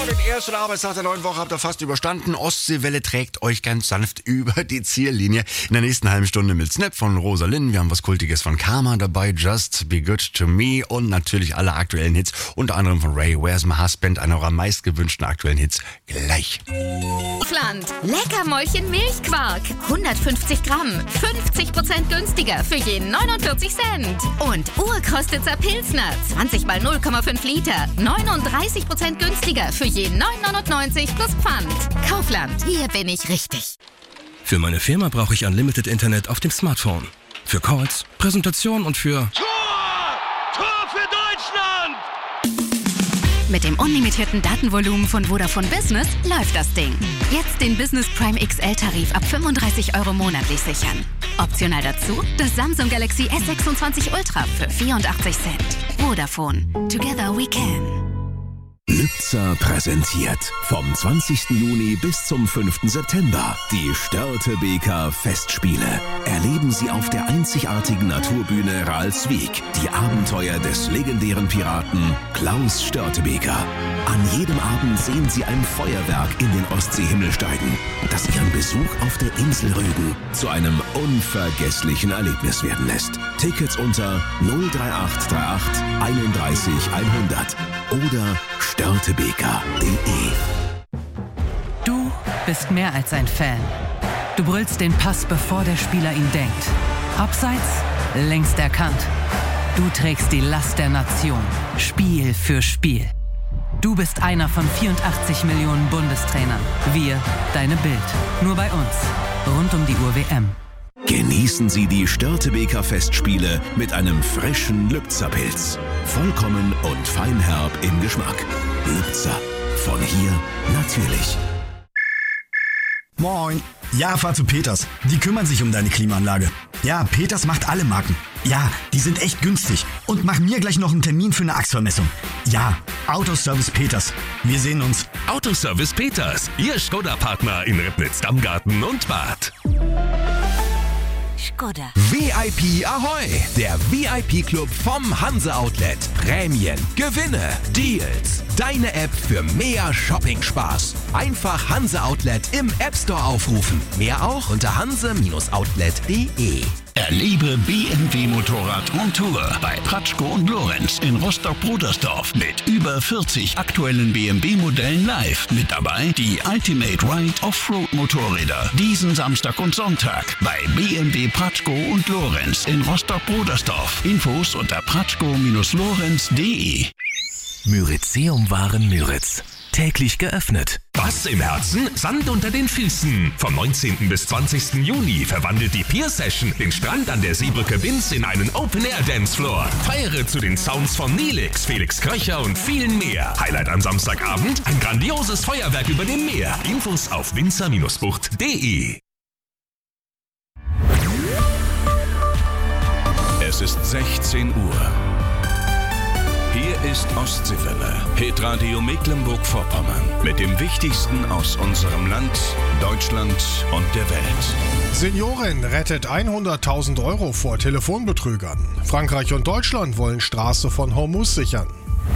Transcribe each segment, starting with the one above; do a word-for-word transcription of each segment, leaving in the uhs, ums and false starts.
den ersten Arbeitstag der neuen Woche habt ihr fast überstanden. Ostseewelle trägt euch ganz sanft über die Ziellinie. In der nächsten halben Stunde mit Snap von Rosalind. Wir haben was Kultiges von Karma dabei, Just Be Good To Me und natürlich alle aktuellen Hits, unter anderem von Ray, Where's My Husband, einer eurer meistgewünschten aktuellen Hits, gleich. Kaufland. Leckermäulchen Milchquark. hundertfünfzig Gramm. fünfzig Prozent günstiger für je neunundvierzig Cent. Und Urkostitzer Pilsner. zwanzig mal null Komma fünf Liter. neununddreißig Prozent günstiger für je neun neunundneunzig plus Pfand. Kaufland. Hier bin ich richtig. Für meine Firma brauche ich Unlimited Internet auf dem Smartphone. Für Calls, Präsentation und für... Tor! Tor für Deutschland! Mit dem unlimitierten Datenvolumen von Vodafone Business läuft das Ding. Jetzt den Business Prime X L-Tarif ab fünfunddreißig Euro monatlich sichern. Optional dazu das Samsung Galaxy S sechsundzwanzig Ultra für vierundachtzig Cent. Vodafone. Together we can. Lübzer präsentiert vom zwanzigsten Juni bis zum fünften September die Störtebeker Festspiele. Erleben Sie auf der einzigartigen Naturbühne Ralswiek die Abenteuer des legendären Piraten Klaus Störtebeker. An jedem Abend sehen Sie ein Feuerwerk in den Ostseehimmel steigen, das Ihren Besuch auf der Insel Rügen zu einem unvergesslichen Erlebnis werden lässt. Tickets unter null drei acht drei acht einunddreißig hundert oder störtebeker punkt de. Du bist mehr als ein Fan. Du brüllst den Pass, bevor der Spieler ihn denkt. Abseits, längst erkannt. Du trägst die Last der Nation, Spiel für Spiel. Du bist einer von vierundachtzig Millionen Bundestrainern. Wir, deine Bild. Nur bei uns. Rund um die Uhr W M. Genießen Sie die Störtebeker Festspiele mit einem frischen Lübzer Pilz. Vollkommen und feinherb im Geschmack. Lübzer. Von hier natürlich. Moin. Ja, fahr zu Peters. Die kümmern sich um deine Klimaanlage. Ja, Peters macht alle Marken. Ja, die sind echt günstig. Und mach mir gleich noch einen Termin für eine Achsvermessung. Ja, Autoservice Peters. Wir sehen uns. Autoservice Peters. Ihr Skoda-Partner in Ribnitz, Dammgarten und Bad. Skoda. V I P Ahoi, der V I P-Club vom Hanse Outlet. Prämien, Gewinne, Deals. Deine App für mehr Shopping-Spaß. Einfach Hanse Outlet im App Store aufrufen. Mehr auch unter hanse Outlet punkt de. Erlebe B M W Motorrad on Tour bei Pratschko und Lorenz in Rostock-Brudersdorf mit über vierzig aktuellen B M W-Modellen live. Mit dabei die Ultimate Ride Offroad Motorräder diesen Samstag und Sonntag bei B M W Pratschko und Lorenz in Rostock-Brudersdorf. Infos unter pratschko Lorenz punkt de. Myrizeum Waren Müritz. Täglich geöffnet. Bass im Herzen, Sand unter den Füßen. Vom neunzehnten bis zwanzigsten Juni verwandelt die Pier Session den Strand an der Seebrücke Binz in einen Open-Air-Dancefloor. Feiere zu den Sounds von Nelix, Felix Kröcher und vielen mehr. Highlight am Samstagabend, ein grandioses Feuerwerk über dem Meer. Infos auf winzer Bucht punkt de. Es ist sechzehn Uhr. Hier ist Ostseewelle, Hitradio Mecklenburg-Vorpommern. Mit dem Wichtigsten aus unserem Land, Deutschland und der Welt. Seniorin rettet hunderttausend Euro vor Telefonbetrügern. Frankreich und Deutschland wollen Straße von Hormuz sichern.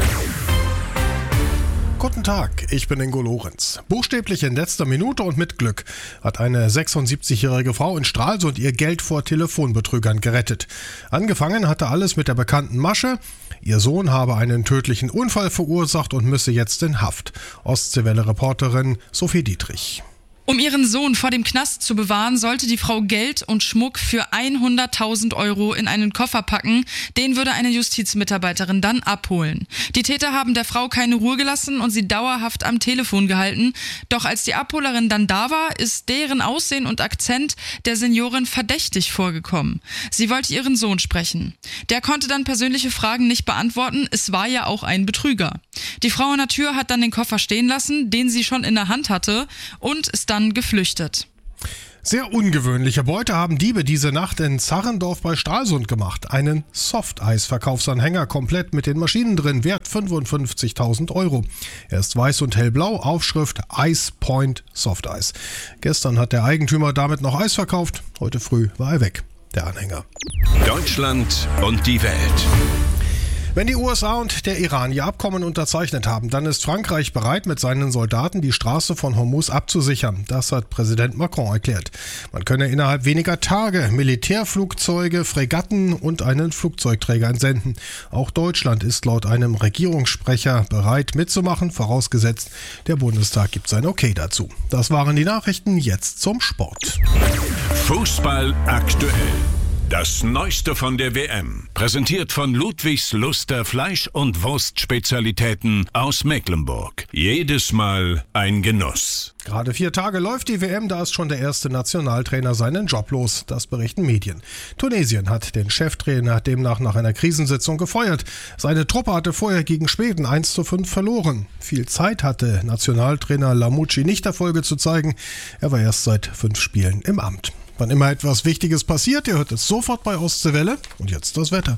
Guten Tag, ich bin Ingo Lorenz. Buchstäblich in letzter Minute und mit Glück hat eine sechsundsiebzigjährige Frau in Stralsund ihr Geld vor Telefonbetrügern gerettet. Angefangen hatte alles mit der bekannten Masche. Ihr Sohn habe einen tödlichen Unfall verursacht und müsse jetzt in Haft. Ostseewelle-Reporterin Sophie Dietrich. Um ihren Sohn vor dem Knast zu bewahren, sollte die Frau Geld und Schmuck für hunderttausend Euro in einen Koffer packen. Den würde eine Justizmitarbeiterin dann abholen. Die Täter haben der Frau keine Ruhe gelassen und sie dauerhaft am Telefon gehalten. Doch als die Abholerin dann da war, ist deren Aussehen und Akzent der Seniorin verdächtig vorgekommen. Sie wollte ihren Sohn sprechen. Der konnte dann persönliche Fragen nicht beantworten. Es war ja auch ein Betrüger. Die Frau an der Tür hat dann den Koffer stehen lassen, den sie schon in der Hand hatte, und ist dann geflüchtet. Sehr ungewöhnliche Beute haben Diebe diese Nacht in Zarrendorf bei Stralsund gemacht. Einen Softeis-Verkaufsanhänger komplett mit den Maschinen drin, wert fünfundfünfzigtausend Euro. Er ist weiß und hellblau, Aufschrift Ice Point Softeis. Gestern hat der Eigentümer damit noch Eis verkauft, heute früh war er weg, der Anhänger. Deutschland und die Welt. Wenn die U S A und der Iran ihr Abkommen unterzeichnet haben, dann ist Frankreich bereit, mit seinen Soldaten die Straße von Hormuz abzusichern. Das hat Präsident Macron erklärt. Man könne innerhalb weniger Tage Militärflugzeuge, Fregatten und einen Flugzeugträger entsenden. Auch Deutschland ist laut einem Regierungssprecher bereit mitzumachen, vorausgesetzt, der Bundestag gibt sein Okay dazu. Das waren die Nachrichten, jetzt zum Sport. Fußball aktuell. Das Neueste von der W M, präsentiert von Ludwigs Luster Fleisch- und Wurstspezialitäten aus Mecklenburg. Jedes Mal ein Genuss. Gerade vier Tage läuft die W M, da ist schon der erste Nationaltrainer seinen Job los. Das berichten Medien. Tunesien hat den Cheftrainer demnach nach einer Krisensitzung gefeuert. Seine Truppe hatte vorher gegen Schweden eins zu fünf verloren. Viel Zeit hatte Nationaltrainer Lamouchi nicht, Erfolge zu zeigen. Er war erst seit fünf Spielen im Amt. Wann immer etwas Wichtiges passiert, ihr hört es sofort bei Ostseewelle. Und jetzt das Wetter.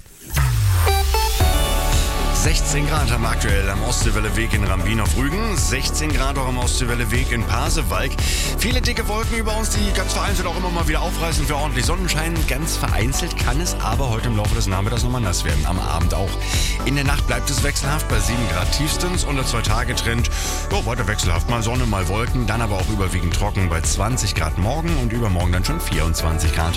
sechzehn Grad haben wir aktuell am Ostseewelle-Weg in Rambin auf Rügen, sechzehn Grad auch am Ostseewelle-Weg in Pasewalk. Viele dicke Wolken über uns, die ganz vereinzelt auch immer mal wieder aufreißen für ordentlich Sonnenschein. Ganz vereinzelt kann es aber heute im Laufe des Nachmittags nochmal nass werden, am Abend auch. In der Nacht bleibt es wechselhaft bei sieben Grad tiefstens und der Zwei-Tage-Trend, ja, weiter wechselhaft, mal Sonne, mal Wolken, dann aber auch überwiegend trocken bei zwanzig Grad morgen und übermorgen dann schon vierundzwanzig Grad.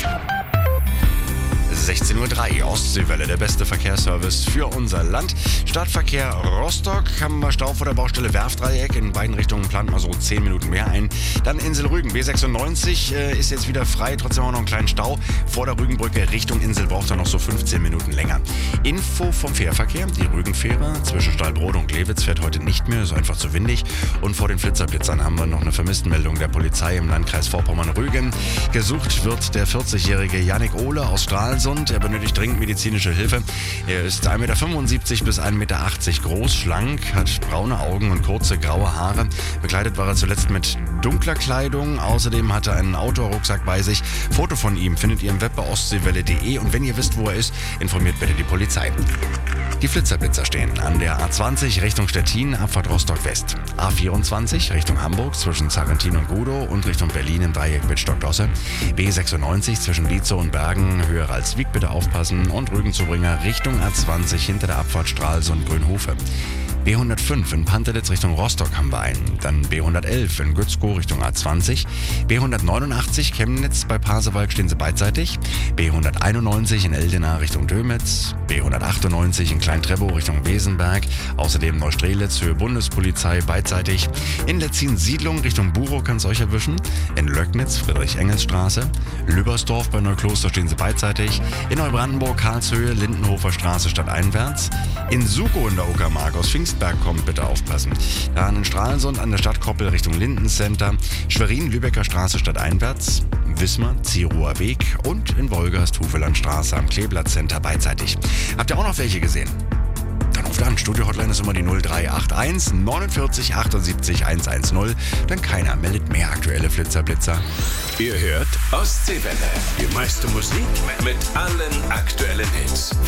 sechzehn Uhr drei, Ostseewelle, der beste Verkehrsservice für unser Land. Stadtverkehr Rostock, haben wir Stau vor der Baustelle Werftdreieck. In beiden Richtungen plant man so zehn Minuten mehr ein. Dann Insel Rügen, B sechsundneunzig äh, ist jetzt wieder frei, trotzdem auch noch einen kleinen Stau. Vor der Rügenbrücke Richtung Insel braucht er noch so fünfzehn Minuten länger. Info vom Fährverkehr, die Rügenfähre zwischen Stallbrode und Glewitz fährt heute nicht mehr, ist einfach zu windig. Und vor den Flitzer-Blitzern haben wir noch eine Vermisstenmeldung der Polizei im Landkreis Vorpommern-Rügen. Gesucht wird der vierzigjährige Yannick Ohle aus Stralsund. Er benötigt dringend medizinische Hilfe. Er ist ein Meter fünfundsiebzig bis ein Meter achtzig groß, schlank, hat braune Augen und kurze graue Haare. Bekleidet war er zuletzt mit dunkler Kleidung. Außerdem hat er einen Outdoor-Rucksack bei sich. Foto von ihm findet ihr im Web bei ostseewelle punkt de und wenn ihr wisst, wo er ist, informiert bitte die Polizei. Die Flitzerblitzer stehen an der A zwanzig Richtung Stettin, Abfahrt Rostock-West. A vierundzwanzig Richtung Hamburg zwischen Sarrentin und Gudow und Richtung Berlin im Dreieck Wittstock-Dosse. B sechsundneunzig zwischen Lietzow und Bergen, höher als Wieg, bitte aufpassen. Und Rügenzubringer Richtung A zwanzig hinter der Abfahrt Stralsund-Grünhofe. B hundertfünf in Pantelitz Richtung Rostock haben wir einen. Dann B hundertelf in Gützkow Richtung A zwanzig. B hundertneunundachtzig Chemnitz bei Pasewalk stehen sie beidseitig. B hunderteinundneunzig in Eldena Richtung Dömitz. B hundertachtundneunzig in Klein-Treppow Richtung Wesenberg. Außerdem Neustrelitz Höhe Bundespolizei beidseitig. In Letzin-Siedlung Richtung Burow kann es euch erwischen. In Löcknitz Friedrich-Engels-Straße. Lübersdorf bei Neukloster stehen sie beidseitig. In Neubrandenburg Karlshöhe Lindenhofer Straße stadteinwärts. In Sukow in der Uckermark aus Pfingstberg kommt, bitte aufpassen. Dann in Stralsund an der Stadtkoppel Richtung Lindencenter. Schwerin Lübecker Straße stadteinwärts. Wismar Zierower Weg und in Wolgast Hufelandstraße am Kleeblatt-Center beidseitig. Habt ihr auch noch welche gesehen? Dann ruft an. Studio-Hotline ist immer die null drei acht eins neunundvierzig achtundsiebzig hundertzehn. Denn keiner meldet mehr aktuelle Flitzerblitzer. Ihr hört Ostseewelle. Die meiste Musik mit allen aktuellen Hits.